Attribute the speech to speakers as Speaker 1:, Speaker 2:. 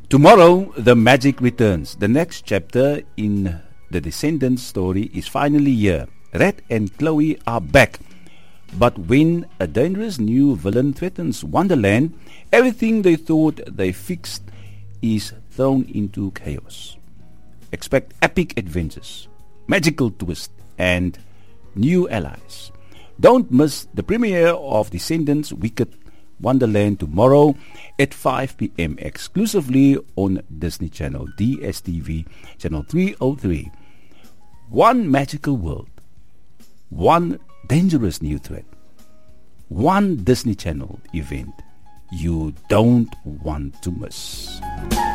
Speaker 1: Tomorrow, the magic returns. The next chapter in the Descendants story is finally here. Red and Chloe are back. But when a dangerous new villain threatens Wonderland, everything they thought they fixed is thrown into chaos. Expect epic adventures, magical twists, and new allies. Don't miss the premiere of Descendants Wicked Wonderland tomorrow at 5 p.m. exclusively on Disney Channel, DSTV Channel 303. One magical world, one dangerous new threat, one Disney Channel event you don't want to miss.